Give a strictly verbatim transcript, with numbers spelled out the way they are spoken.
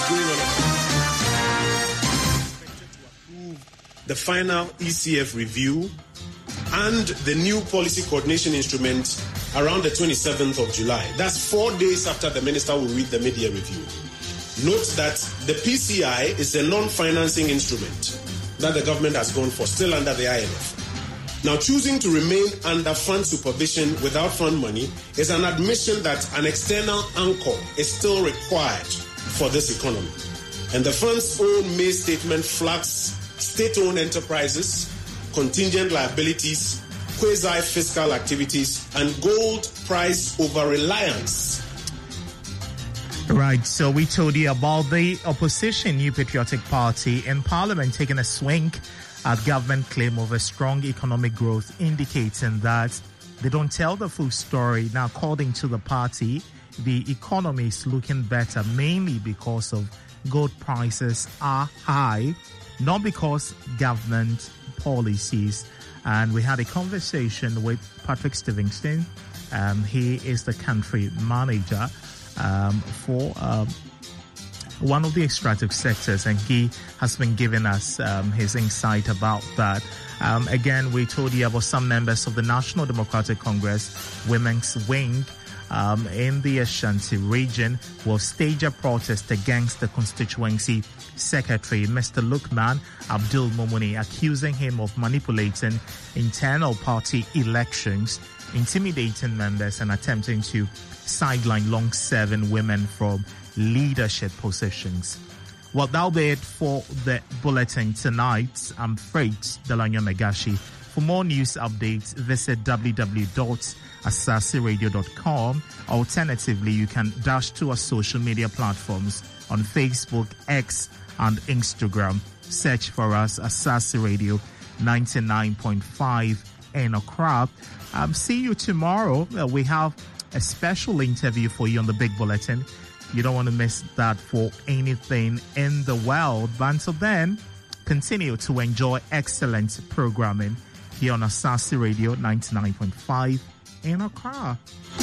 is going on. Expected to approve the final E C F review and the new policy coordination instrument around the twenty-seventh of July. That's four days after the minister will read the mid-year review. Note that the P C I is a non-financing instrument that the government has gone for, still under the I M F. Now, choosing to remain under fund supervision without fund money is an admission that an external anchor is still required for this economy. And the fund's own May statement flags state-owned enterprises, contingent liabilities, quasi-fiscal activities, and gold price over-reliance. Right, so we told you about the opposition New Patriotic Party in Parliament taking a swing at government claim of a strong economic growth, indicating that they don't tell the full story. Now, according to the party, the economy is looking better, mainly because of gold prices are high, not because government policies. And we had a conversation with Patrick Stevenson. Um, he is the country manager um, for uh, one of the extractive sectors, and he has been giving us um, his insight about that. Um, again, we told you about some members of the National Democratic Congress Women's Wing um, in the Ashanti region will stage a protest against the constituency secretary, Mister Lukman Abdul Momuni, accusing him of manipulating internal party elections, intimidating members, and attempting to sideline long-serving women from leadership positions. Well, that'll be it for the bulletin tonight. I'm Freight Delanyo Megashi. For more news updates, visit w w w dot asasi radio dot com. Alternatively, you can dash to our social media platforms on Facebook, X, and Instagram. Search for us, Asasi Radio ninety-nine point five in Accra. Um, see you tomorrow. Uh, we have a special interview for you on the Big Bulletin. You don't want to miss that for anything in the world. But until then, continue to enjoy excellent programming here on Asasi Radio ninety-nine point five in Accra.